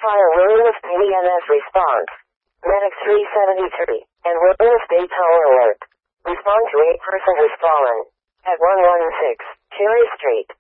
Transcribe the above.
Fire Williams PDNS response. Medic 373 and Williams Daytona alert. Respond to 8 person has fallen at 116 Cherry Street.